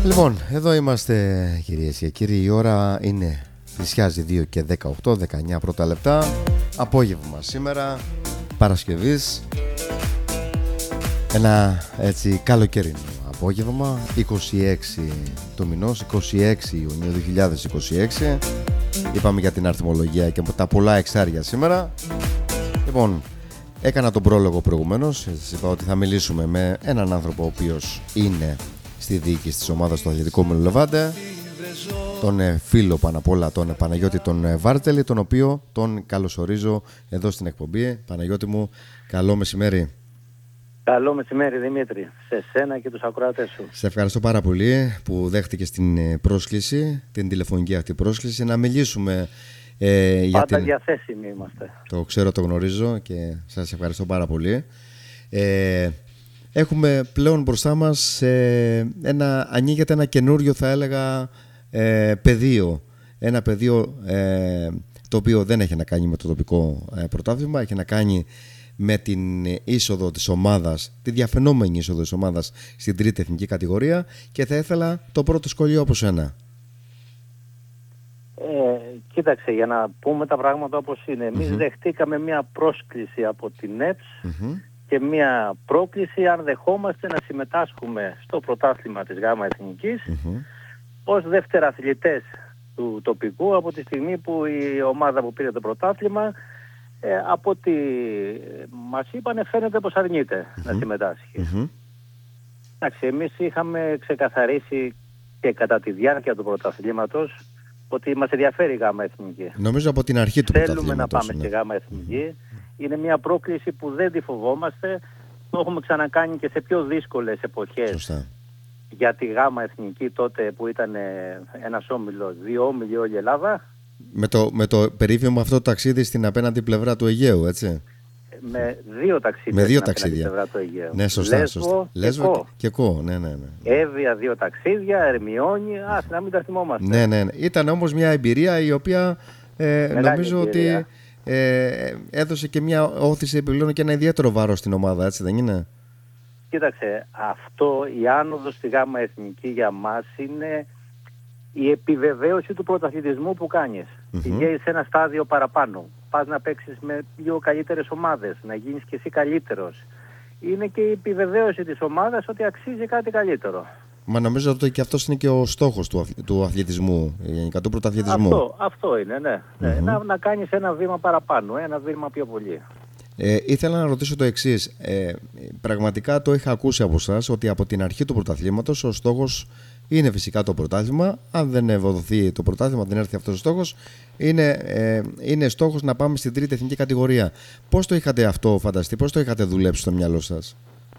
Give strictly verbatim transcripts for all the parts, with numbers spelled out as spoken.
Λοιπόν, εδώ είμαστε κυρίες και κύριοι. Η ώρα είναι, πλησιάζει δύο και δεκαοκτώ, δεκαεννιά πρώτα λεπτά. Απόγευμα σήμερα, Παρασκευής. Ένα έτσι καλοκαιρινό απόγευμα, είκοσι έξι του μηνός, είκοσι έξι Ιουνίου δύο χιλιάδες είκοσι έξι. Είπαμε για την αριθμολογία και τα πολλά εξάρια σήμερα. Λοιπόν, έκανα τον πρόλογο προηγουμένως. Σας είπα ότι θα μιλήσουμε με έναν άνθρωπο ο οποίος είναι στη διοίκηση της ομάδας του Αθλητικού Λεβάντε, τον φίλο πάνω απ' όλα, τον Παναγιώτη τον Βάρτελη, τον οποίο τον καλωσορίζω εδώ στην εκπομπή. Παναγιώτη μου, καλό μεσημέρι. Καλό μεσημέρι, Δημήτρη, σε σένα και τους ακροατές σου. Σε ευχαριστώ πάρα πολύ που δέχτηκες την πρόσκληση, την τηλεφωνική αυτή πρόσκληση, να μιλήσουμε ε, για Πάντα την... διαθέσιμοι είμαστε. Το ξέρω, το γνωρίζω και σας ευχαριστώ πάρα πολύ. Ε, έχουμε πλέον μπροστά μας ε, ένα, ανοίγεται ένα καινούριο, θα έλεγα, ε, πεδίο. Ένα πεδίο ε, το οποίο δεν έχει να κάνει με το τοπικό ε, πρωτάθλημα, έχει να κάνει με την είσοδο της ομάδας, τη διαφαινόμενη είσοδο της ομάδας στην τρίτη εθνική κατηγορία, και θα ήθελα το πρώτο σχολείο από σένα. Ε, κοίταξε, για να πούμε τα πράγματα όπως είναι. Εμείς mm-hmm. δεχτήκαμε μια πρόσκληση από την ΕΠΣ mm-hmm. και μια πρόκληση αν δεχόμαστε να συμμετάσχουμε στο πρωτάθλημα της ΓΑΜΑ Εθνικής mm-hmm. ως δευτεραθλητές του τοπικού, από τη στιγμή που η ομάδα που πήρε το πρωτάθλημα, Ε, από ό,τι μας είπανε, φαίνεται πως αρνείται mm-hmm. να συμμετάσχει. Mm-hmm. Εντάξει, εμείς είχαμε ξεκαθαρίσει και κατά τη διάρκεια του πρωταθλήματος ότι μας ενδιαφέρει η ΓΑΜΑ Εθνική. Νομίζω από την αρχή του πρωταθλήματος. Θέλουμε να πάμε ναι. στη ΓΑΜΑ Εθνική. Mm-hmm. Είναι μια πρόκληση που δεν τη φοβόμαστε. Το έχουμε ξανακάνει και σε πιο δύσκολες εποχές. Σωστά. Για τη ΓΑΜΑ Εθνική, τότε που ήταν ένας όμιλος, δύο όμιλοι όλη η Ελλάδα. Με το, με το περίφημο αυτό ταξίδι στην απέναντι πλευρά του Αιγαίου, έτσι. Με δύο ταξίδια. Με δύο στην ταξίδια. Πλευρά του Αιγαίου. Ναι, σωστά. Λέσβο σωστά. και Λέσβο Κο. και Κο, ναι, ναι, ναι. Εύβοια δύο ταξίδια, Ερμιόνι, ας να μην τα θυμόμαστε. Ναι, ναι, ναι. Ήταν όμως μια εμπειρία η οποία ε, νομίζω εμπειρία. ότι ε, έδωσε και μια όθηση επιπλέον και ένα ιδιαίτερο βάρος στην ομάδα, έτσι δεν είναι? Κοίταξε, αυτό, η άνοδος στη ΓΑΜΑ Εθνική για μας είναι η επιβεβαίωση του πρωταθλητισμού που κάνεις. Mm-hmm. Πηγαίνεις σε ένα στάδιο παραπάνω. Πας να παίξεις με δύο καλύτερες ομάδες, να γίνεις και εσύ καλύτερος. Είναι και η επιβεβαίωση της ομάδας ότι αξίζει κάτι καλύτερο. Μα νομίζω ότι και αυτός είναι και ο στόχος του, του αθλητισμού, γενικά του πρωταθλητισμού. Αυτό, αυτό είναι, ναι. Mm-hmm. ναι. Να, να κάνεις ένα βήμα παραπάνω, ένα βήμα πιο πολύ. Ε, ήθελα να ρωτήσω το εξής. Ε, πραγματικά το είχα ακούσει από εσάς ότι από την αρχή του πρωταθλήματος ο στόχος είναι φυσικά το πρωτάθλημα. Αν δεν ευοδοθεί το πρωτάθλημα, δεν έρθει αυτός ο στόχος, είναι, ε, είναι στόχος να πάμε στην τρίτη εθνική κατηγορία. Πώς το είχατε αυτό φανταστεί, πώς το είχατε δουλέψει στο μυαλό σας?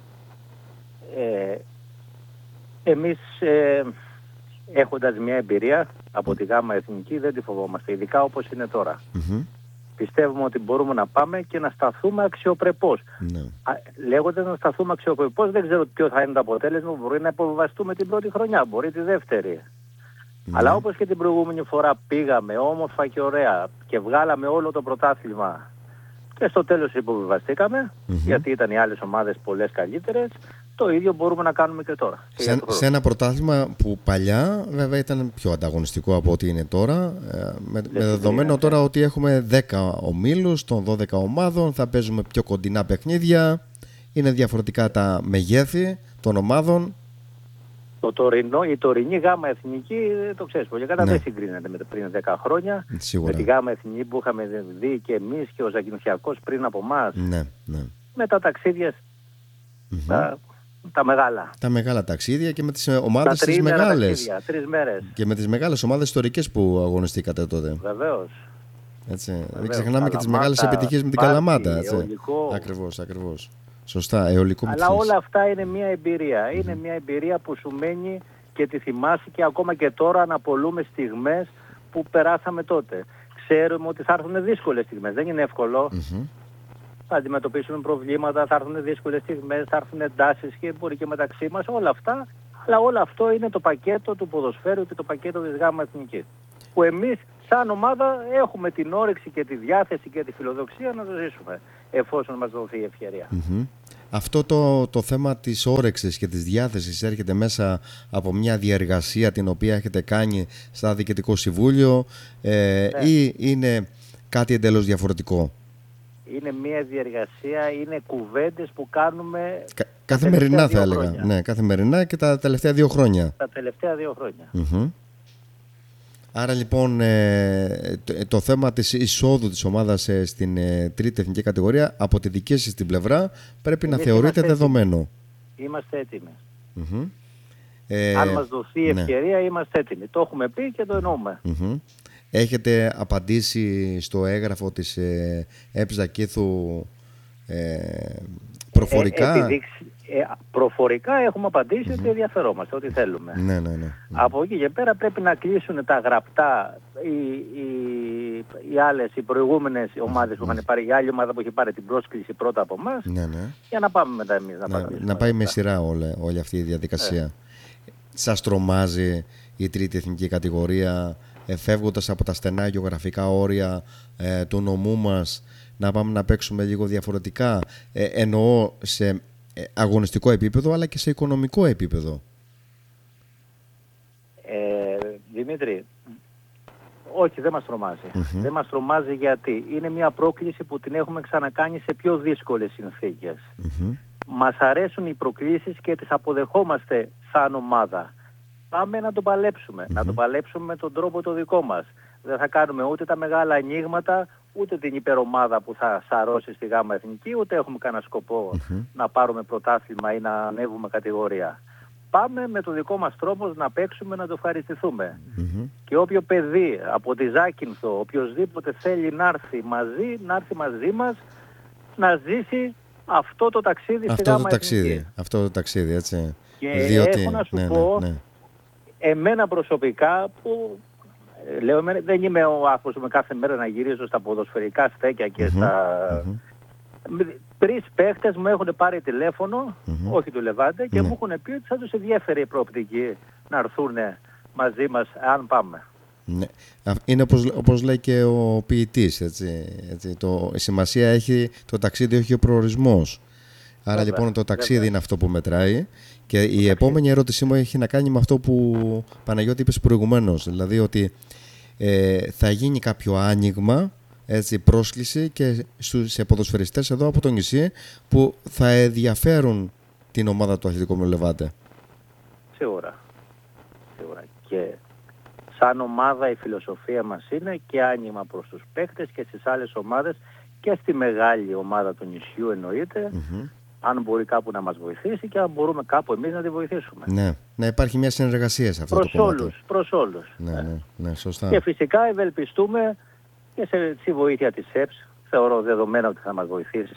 Ε, εμείς ε, έχοντας μια εμπειρία από τη ΓΑΜΑ Εθνική δεν τη φοβόμαστε, ειδικά όπως είναι τώρα. Mm-hmm. Πιστεύουμε ότι μπορούμε να πάμε και να σταθούμε αξιοπρεπώς. Ναι. Λέγοντας να σταθούμε αξιοπρεπώς, δεν ξέρω ποιο θα είναι το αποτέλεσμα. Μπορεί να υποβιβαστούμε την πρώτη χρονιά, μπορεί τη δεύτερη. Ναι. Αλλά όπως και την προηγούμενη φορά πήγαμε όμορφα και ωραία και βγάλαμε όλο το πρωτάθλημα και στο τέλος υποβιβαστήκαμε, mm-hmm. γιατί ήταν οι άλλες ομάδες πολλές καλύτερες, το ίδιο μπορούμε να κάνουμε και τώρα. Σε, σε ένα πρωτάθλημα που παλιά βέβαια ήταν πιο ανταγωνιστικό από ό,τι είναι τώρα, με, με δεδομένο τώρα ναι. ότι έχουμε δέκα ομίλους των δώδεκα ομάδων, θα παίζουμε πιο κοντινά παιχνίδια, είναι διαφορετικά τα μεγέθη των ομάδων. Το τωρινό, η τωρινή ΓΑΜΑ Εθνική, το ξέρεις πολύ καλά, ναι. δεν συγκρίνεται με πριν δέκα χρόνια. Σίγουρα. Με τη ΓΑΜΑ Εθνική που είχαμε δει και εμείς και ο Ζακυνθιακός πριν από εμάς. Ναι, ναι. Με τα ταξίδια mm-hmm. τα, τα μεγάλα. Τα μεγάλα ταξίδια και με τις ομάδες τις μεγάλες. Ταξίδια, τρεις μέρες. Και με τις μεγάλες ομάδες ιστορικές που αγωνιστήκατε τότε. Βεβαίως. Έτσι. Βεβαίως. Δεν ξεχνάμε Καλαμάτα, και τις μεγάλες επιτυχίες με την Πάρτι, Καλαμάτα. Έτσι. Αιωλικό. Ακριβώς, ακριβώς. Σωστά, αιωλικό. Αλλά όλα αυτά είναι μια εμπειρία. Mm-hmm. Είναι μια εμπειρία που σου μένει και τη θυμάσαι και ακόμα και τώρα αναπολούμε στιγμές που περάσαμε τότε. Ξέρουμε ότι θα έρθουν δύσκολες στιγμές. Δεν είναι εύκολο. Mm-hmm. Θα αντιμετωπίσουμε προβλήματα, θα έρθουν δύσκολες στιγμές, θα έρθουν εντάσεις και μπορεί και μεταξύ μας. Όλα αυτά. Αλλά όλο αυτό είναι το πακέτο του ποδοσφαίρου και το πακέτο της ΓΑΜΑ Εθνικής. Που εμείς σαν ομάδα έχουμε την όρεξη και τη διάθεση και τη φιλοδοξία να το ζήσουμε, εφόσον μας δοθεί η ευκαιρία. Mm-hmm. Αυτό το, το θέμα της όρεξης και της διάθεσης έρχεται μέσα από μια διαργασία την οποία έχετε κάνει στα Διοικητικό Συμβούλιο ε, Ναι. ή είναι κάτι εντελώς διαφορετικό? Είναι μια διαργασία, είναι κουβέντες που κάνουμε Κα, τα καθημερινά θα τελευταία δύο έλεγα. χρόνια. Ναι, καθημερινά και τα τελευταία δύο χρόνια. Τα τελευταία δύο χρόνια. Mm-hmm. Άρα λοιπόν ε, το, το θέμα της εισόδου της ομάδας ε, στην ε, τρίτη εθνική κατηγορία από τη δική σας την πλευρά πρέπει Εμείς να θεωρείται δεδομένο. Έτοιμοι. Είμαστε έτοιμοι. Mm-hmm. Ε, Αν μας δοθεί ναι. ευκαιρία είμαστε έτοιμοι. Το έχουμε πει και το εννοούμε. Mm-hmm. Έχετε απαντήσει στο έγγραφο της ε, ΕΠΣ Κήθου ε, προφορικά? Ε, επειδή, ε, προφορικά έχουμε απαντήσει mm-hmm. ότι ενδιαφερόμαστε, ότι θέλουμε. Ναι, ναι, ναι. Από εκεί και πέρα πρέπει να κλείσουν τα γραπτά οι, οι, οι άλλες, οι προηγούμενες ομάδες που είχαν πάρει, η άλλη ομάδα που έχει πάρει την πρόσκληση πρώτα από εμάς, ναι, ναι. για να πάμε μετά εμείς να, να, να πάει με σειρά όλη, όλη αυτή η διαδικασία. Ε. Σας τρομάζει η τρίτη εθνική κατηγορία, ε, φεύγοντας από τα στενά γεωγραφικά όρια ε, του νομού μας, να πάμε να παίξουμε λίγο διαφορετικά, ε, εννοώ σε αγωνιστικό επίπεδο αλλά και σε οικονομικό επίπεδο? Ε, Δημήτρη, όχι, δεν μας τρομάζει. Mm-hmm. Δεν μας τρομάζει γιατί είναι μια πρόκληση που την έχουμε ξανακάνει σε πιο δύσκολες συνθήκες. Mm-hmm. Μας αρέσουν οι προκλήσεις και τις αποδεχόμαστε σαν ομάδα. Πάμε να το παλέψουμε. Mm-hmm. Να το παλέψουμε με τον τρόπο το δικό μας. Δεν θα κάνουμε ούτε τα μεγάλα ανοίγματα, ούτε την υπερομάδα που θα σαρώσει στη ΓΑΜΑ Εθνική, ούτε έχουμε κανένα σκοπό mm-hmm. να πάρουμε πρωτάθλημα ή να ανέβουμε κατηγορία. Πάμε με το δικό μας τρόπο να παίξουμε, να το ευχαριστηθούμε. Mm-hmm. Και όποιο παιδί από τη Ζάκυνθο, οποιοσδήποτε θέλει να έρθει μαζί, να έρθει μαζί μας, να ζήσει αυτό το ταξίδι στη αυτό ΓΑΜΑ το ταξίδι, Εθνική. Αυτό το ταξίδι, έτσι. Και Διότι, έχω να σου ναι, πω, ναι, ναι. εμένα προσωπικά που... Λέω, δεν είμαι ο άνθρωπος με κάθε μέρα να γυρίζω στα ποδοσφαιρικά στέκια και mm-hmm. στα... Mm-hmm. Τρεις παίχτες μου έχουν πάρει τηλέφωνο, mm-hmm. όχι του Λεβάντε, και mm-hmm. μου έχουν πει ότι θα τους ενδιαφέρει η προοπτική να έρθουν μαζί μας, αν πάμε. Ναι. Είναι όπως, όπως λέει και ο ποιητής, έτσι, έτσι. Το, η σημασία έχει το ταξίδι, όχι ο προορισμός. Άρα βέβαια, λοιπόν το ταξίδι βέβαια. Είναι αυτό που μετράει. Και η ταξίδι. Επόμενη ερώτησή μου έχει να κάνει με αυτό που, Παναγιώτη, είπες προηγουμένως. Δηλαδή ότι ε, θα γίνει κάποιο άνοιγμα, έτσι, πρόσκληση και στους, σε ποδοσφαιριστές εδώ από το νησί που θα ενδιαφέρουν την ομάδα του Αθλητικού Λεβάντε. Σίγουρα. Σίγουρα. Και σαν ομάδα η φιλοσοφία μας είναι και άνοιγμα προς τους παίκτες και στις άλλες ομάδες και στη μεγάλη ομάδα του νησιού εννοείται, mm-hmm. αν μπορεί κάπου να μας βοηθήσει και αν μπορούμε κάπου εμείς να τη βοηθήσουμε. Ναι, να υπάρχει μια συνεργασία σε αυτό προς το κομμάτι. Όλους, προς όλους. Ναι, ναι, ναι, σωστά. Και φυσικά ευελπιστούμε και σε, στη βοήθεια της ΕΠΣ, θεωρώ δεδομένο ότι θα μας βοηθήσει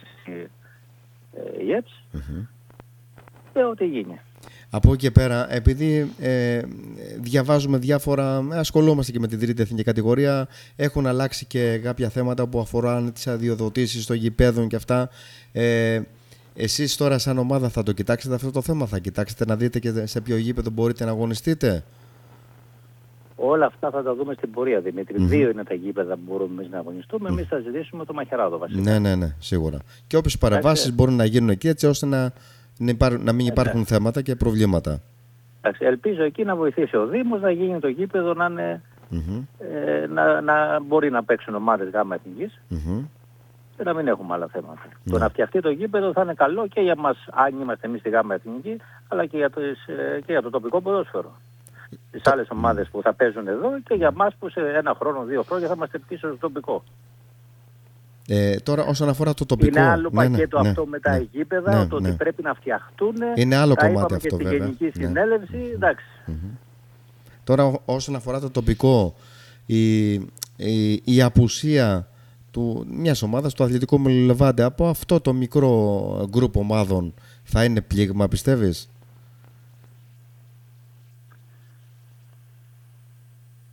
η ΕΠΣ, mm-hmm. και ό,τι γίνει. Από εκεί και πέρα, επειδή ε, διαβάζουμε διάφορα, ασχολούμαστε και με την τρίτη εθνική κατηγορία, έχουν αλλάξει και κάποια θέματα που αφορούν τις αδειοδοτήσεις των γηπέδων και αυτά. Ε, εσείς τώρα σαν ομάδα θα το κοιτάξετε αυτό το θέμα, θα κοιτάξετε να δείτε και σε ποιο γήπεδο μπορείτε να αγωνιστείτε? Όλα αυτά θα τα δούμε στην πορεία, Δημήτρη. Mm-hmm. Δύο είναι τα γήπεδα που μπορούμε εμείς να αγωνιστούμε. Εμείς θα ζητήσουμε το Μαχαιράδο βασικά. Ναι, ναι, ναι, σίγουρα. Και όποιες παρεμβάσεις μπορούν να γίνουν εκεί, έτσι ώστε να, να μην υπάρχουν Άξε. θέματα και προβλήματα. Άξε. Ελπίζω εκεί να βοηθήσει ο Δήμος, να γίνει το γήπεδο να, είναι, mm-hmm. ε, να, να μπορεί να παίξουν ομάδες ΓΑΜΑ Εθνικής mm-hmm. και να μην έχουμε άλλα θέματα. Mm-hmm. Το να φτιαχτεί το γήπεδο θα είναι καλό και για μας, αν είμαστε εμείς στη ΓΑΜΑ Εθνική, αλλά και για το, και για το τοπικό ποδόσφαιρο. Τις άλλες ομάδες που θα παίζουν εδώ και για μας που σε ένα χρόνο, δύο χρόνια θα είμαστε πίσω στο τοπικό. Ε, τώρα όσον αφορά το τοπικό... Είναι άλλο ναι, πακέτο ναι, αυτό ναι, με τα ναι, γήπεδα, ναι, το ναι. ότι πρέπει να φτιαχτούν. Είναι άλλο τα κομμάτι αυτό και βέβαια. Στη Γενική ναι. Συνέλευση, εντάξει. Mm-hmm. Τώρα όσον αφορά το τοπικό, η, η, η απουσία του, μιας ομάδας του Αθλητικού Λεβάντε από αυτό το μικρό γκρουπ ομάδων θα είναι πλήγμα, πιστεύεις?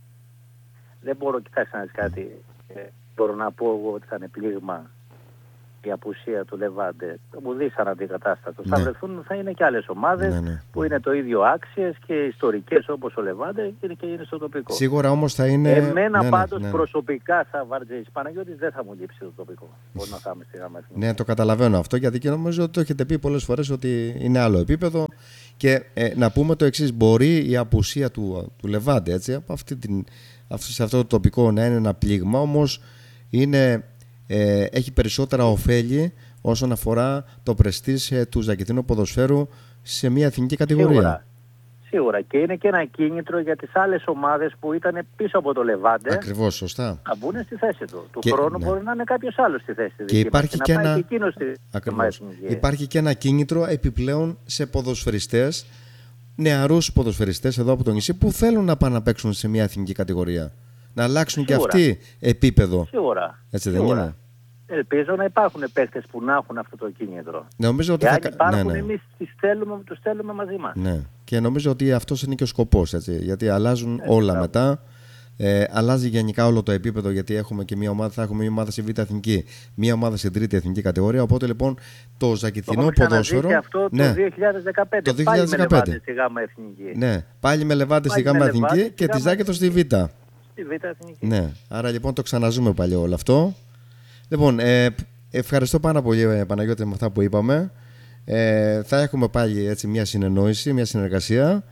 Δεν μπορώ, κοιτάξτε να δεις κάτι, ε, μπορώ να πω εγώ ότι θα είναι πλήγμα η απουσία του Λεβάντε, το Μουδής αναντικατάστατος, Ναι. θα βρεθούν, θα είναι και άλλες ομάδες Ναι, ναι. που είναι το ίδιο άξιες και ιστορικές όπως ο Λεβάντε και και είναι στο τοπικό. Σίγουρα όμως θα είναι... Εμένα ναι, ναι, πάντως ναι, ναι. προσωπικά σαν Βαρτζέης Παναγιώτης δεν θα μου λείψει το τοπικό. Μπορεί να θα είμαι στη Γάμα Εθνική. Ναι, το καταλαβαίνω αυτό, γιατί και νομίζω ότι το έχετε πει πολλές φορές ότι είναι άλλο επίπεδο. Και ε, να πούμε το εξής, μπορεί η απουσία του, του Λεβάντε, έτσι, από αυτή την, αυτό, σε αυτό το τοπικό να είναι ένα πλήγμα, όμως είναι, ε, έχει περισσότερα ωφέλη όσον αφορά το πρεστίζ ε, του ζακετινού ποδοσφαίρου σε μια εθνική κατηγορία. Σίγουρα. Σίγουρα. Και είναι και ένα κίνητρο για τις άλλες ομάδες που ήταν πίσω από το Λεβάντε. Ακριβώς, σωστά. Να μπουν στη θέση του. Του Και- χρόνου ναι. μπορεί να είναι κάποιος άλλος στη θέση. Και δική μας υπάρχει να και πάει ένα- και εκείνος στη Ακριβώς. Εθνική. Υπάρχει και ένα κίνητρο επιπλέον σε ποδοσφαιριστές, νεαρούς ποδοσφαιριστές εδώ από το νησί που θέλουν να πάνε να παίξουν σε μια εθνική κατηγορία. Να αλλάξουν και Σίγουρα. αυτοί επίπεδο. Σίγουρα. Έτσι δεν Σίγουρα. είναι? Ελπίζω να υπάρχουν παίχτες που να έχουν αυτό το κίνητρο. Νομίζω ότι Και θα... αν κα- υπάρχουν, ναι, ναι. εμείς τις θέλουμε, τους θέλουμε μαζί μας. Ναι. Και νομίζω ότι αυτός είναι και ο σκοπός, έτσι, γιατί αλλάζουν Ε, όλα μπράβο. μετά. Ε, αλλάζει γενικά όλο το επίπεδο, γιατί έχουμε και μια ομάδα, θα έχουμε μια ομάδα σε Β' Εθνική, μια ομάδα σε τρίτη εθνική κατηγορία. Οπότε λοιπόν το Το ζακετινό έχουμε ξαναζήσει ποδόσφαιρο. αυτό ναι, το δύο χιλιάδες δεκαπέντε. Το δύο Πάλι χιλιάδες με δεκαπέντε. Λεβάντε στη Γάμα Εθνική. ναι, πάλι με Λεβάντε στη Πάλι με Γάμα Λεβάντε Εθνική στη και τη Γάμα Ζάκετο στη Β'. Στη Β' Εθνική. Ναι, άρα λοιπόν το ξαναζούμε πάλι όλο αυτό. Λοιπόν, ε, ευχαριστώ πάρα πολύ, ε, Παναγιώτη, με αυτά που είπαμε. Ε, θα έχουμε πάλι έτσι μια συνεννόηση, μια συνεργασία.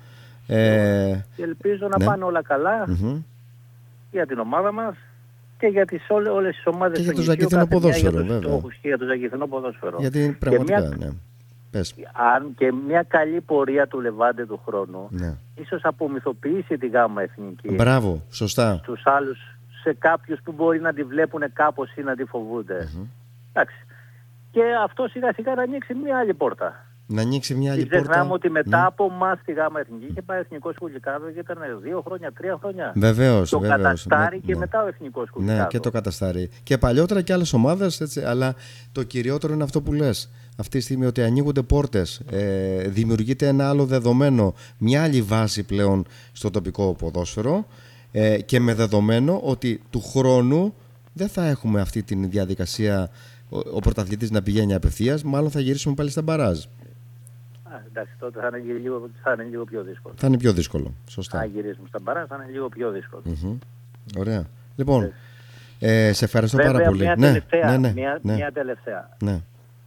Ε, Και ελπίζω να ναι. πάνε όλα καλά μμμ. για την ομάδα μας και για τις όλες, όλες τις ομάδες Και για του το νησιού, ζακετινό κάθε μια ποδόσφαιρο, για τους βέβαια. στόχους και για το ζακετινό ποδόσφαιρο. Γιατί πραγματικά, μια- ναι. Πες. Αν και μια καλή πορεία του Λεβάντε του χρόνου, Ναι. ίσως απομυθοποιήσει τη Γάμα Εθνική Μπράβο, σωστά. στους άλλους, σε κάποιους που μπορεί να τη βλέπουν κάπως ή να τη φοβούνται. Μμμ. Εντάξει. Και αυτό σιγά σιγά να ανοίξει μια άλλη πόρτα. Να ανοίξει μια άλλη Μην ξεχνάμε πόρτα. ότι μετά Ναι. από μας στη Γάμα Εθνική είχε πάει ο Εθνικός Κουλικάδο και ήταν δύο χρόνια, τρία χρόνια. Βεβαίως, Το βεβαίως. καταστάρι Ναι, και ναι. μετά ο Εθνικός Κουλικάδο. Ναι, και το καταστάρι. Και παλιότερα και άλλες ομάδες, έτσι, αλλά το κυριότερο είναι αυτό που λες. Αυτή τη στιγμή ότι ανοίγονται πόρτες, ε, δημιουργείται ένα άλλο δεδομένο, μια άλλη βάση πλέον στο τοπικό ποδόσφαιρο ε, και με δεδομένο ότι του χρόνου δεν θα έχουμε αυτή τη διαδικασία ο, ο πρωταθλητής να πηγαίνει απευθείας, μάλλον θα γυρίσουμε πάλι στα μπαράζ. Α, εντάξει, τότε θα είναι, λίγο, θα είναι λίγο πιο δύσκολο. Θα είναι πιο δύσκολο. Σωστά. Αν γυρίσουμε στα μπαρά θα είναι λίγο πιο δύσκολο. Μμμ. Ωραία. Λοιπόν, ε, σε ευχαριστώ Βέβαια, πάρα πολύ. Μια Ναι, τελευταία, ναι, ναι, μια, ναι, μια τελευταία. ναι.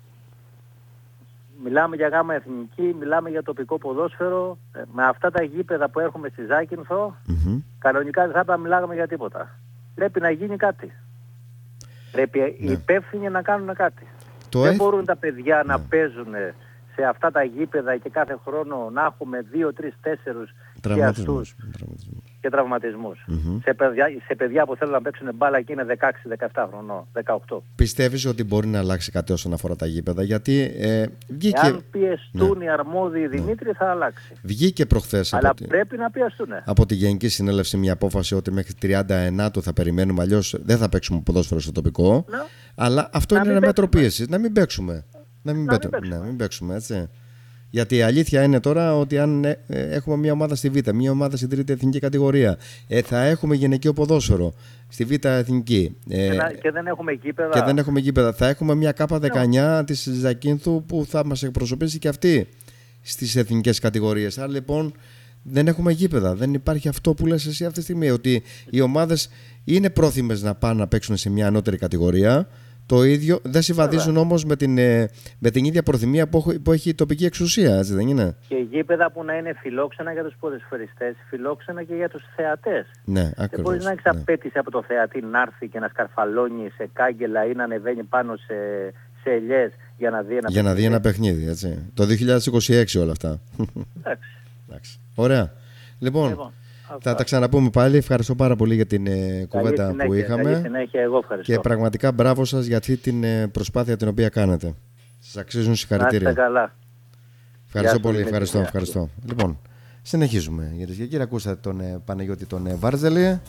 Μιλάμε για Γάμα Εθνική, μιλάμε για τοπικό ποδόσφαιρο. Ε, με αυτά τα γήπεδα που έχουμε στη Ζάκυνθο, Μμμ. κανονικά δεν θα έπρεπε να μιλάγαμε για τίποτα. Πρέπει να γίνει κάτι. Πρέπει οι Ναι. υπεύθυνοι να κάνουν κάτι. Το δεν εθ- μπορούν τα παιδιά να Ναι. παίζουν σε αυτά τα γήπεδα και κάθε χρόνο να έχουμε δύο, τρεις, τέσσερους Τραυματισμούς. πιαστούς Τραυματισμούς. και τραυματισμούς. Μμμ. Σε, παιδιά, σε παιδιά που θέλουν να παίξουν μπάλα και είναι δεκαέξι δεκαεπτά χρονών, δεκαοκτώ. Πιστεύεις ότι μπορεί να αλλάξει κάτι όσον αφορά τα γήπεδα? Γιατί ε, βγήκε, Εάν πιεστούν οι αρμόδιοι Δημήτρη θα αλλάξει. βγήκε προχθές Αλλά από, τη, πρέπει να πιεστούν. από τη Γενική Συνέλευση μια απόφαση ότι μέχρι τριάντα εννέα του θα περιμένουμε, αλλιώς δεν θα παίξουμε ποδόσφαιρο στο τοπικό. Να, Αλλά αυτό Να είναι μην ένα μέτρο παίξουμε. πίεσης. Να μην παίξουμε. Να μην, Να μην πέτω- παίξουμε. να μην παίξουμε, έτσι. Γιατί η αλήθεια είναι τώρα ότι αν ε, ε, έχουμε μια ομάδα στη Β', μια ομάδα στην τρίτη εθνική κατηγορία, ε, θα έχουμε γυναικείο ποδόσφαιρο στη Β' εθνική. Ε, και, να, και δεν έχουμε γήπεδα. και δεν έχουμε γήπεδα. Θα έχουμε μια ΚΑΠΑ δεκαεννιά της Ζακίνθου που θα μας εκπροσωπήσει και αυτή στις εθνικές κατηγορίες. Άρα λοιπόν δεν έχουμε γήπεδα. Δεν υπάρχει αυτό που λες εσύ αυτή τη στιγμή, ότι οι ομάδες είναι πρόθυμες να πάνε να παίξουν σε μια ανώτερη κατηγορία. Το ίδιο δεν συμβαδίζουν όμως με την, ε, με την ίδια προθυμία που, έχω- που έχει η τοπική εξουσία, έτσι δεν είναι? Και γήπεδα που να είναι φιλόξενα για τους ποδοσφαιριστές, φιλόξενα και για τους θεατές. Ναι, Δεν ακριβώς. μπορείς να έχεις ναι. απέτηση από το θεατή να έρθει και να σκαρφαλώνει σε κάγκελα ή να ανεβαίνει πάνω σε, σε ελιές για να δει ένα Για να δει παιχνίδι. ένα παιχνίδι, έτσι. Το δύο χιλιάδες είκοσι έξι όλα αυτά. Εντάξει. Εντάξει. Ωραία. Λοιπόν, Λοιπόν, θα αυτά. τα ξαναπούμε πάλι. Ευχαριστώ πάρα πολύ για την ε, Καλή κουβέντα συνέχεια, που καλή είχαμε. συνέχεια, εγώ ευχαριστώ. Και πραγματικά μπράβο σας για αυτή την ε, προσπάθεια την οποία κάνετε. Σας αξίζουν Να είστε συγχαρητήρια. καλά. Ευχαριστώ Γεια σου, πολύ, Δημήτρη. ευχαριστώ, Γεια. ευχαριστώ. Λοιπόν, συνεχίζουμε. Κυρίες και κύριοι, ακούσατε τον ε, Παναγιώτη τον ε, Βάρζελη.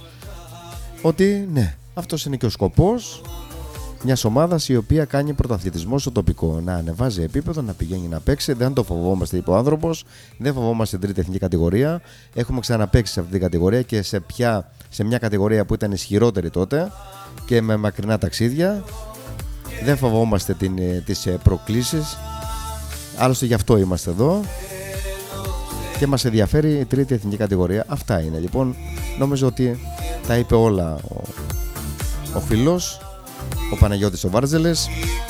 Ότι ναι, αυτός είναι και ο σκοπός μια ομάδα η οποία κάνει πρωταθλητισμό στο τοπικό. Να ανεβάζει επίπεδο, να πηγαίνει να παίξει. Δεν το φοβόμαστε, είπε ο άνθρωπος. Δεν φοβόμαστε την τρίτη εθνική κατηγορία. Έχουμε ξαναπαίξει σε αυτή την κατηγορία και σε, πια, σε μια κατηγορία που ήταν ισχυρότερη τότε και με μακρινά ταξίδια. δεν φοβόμαστε την, τις προκλήσεις. Άλλωστε γι' αυτό είμαστε εδώ και μας ενδιαφέρει η τρίτη εθνική κατηγορία. Αυτά είναι λοιπόν. Νομίζω ότι τα είπε όλα ο, ο φίλος, ο Παναγιώτης ο Βάρτζελες.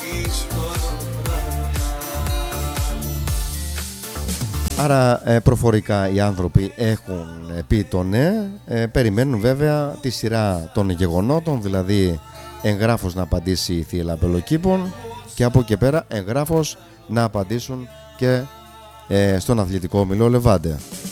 Άρα προφορικά οι άνθρωποι έχουν πει το ναι, ε, περιμένουν βέβαια τη σειρά των γεγονότων, δηλαδή εγγράφος να απαντήσει η Θύελλα Πελοκήπων και από εκεί πέρα εγγράφος να απαντήσουν και ε, στον αθλητικό όμιλο Λεβάντε.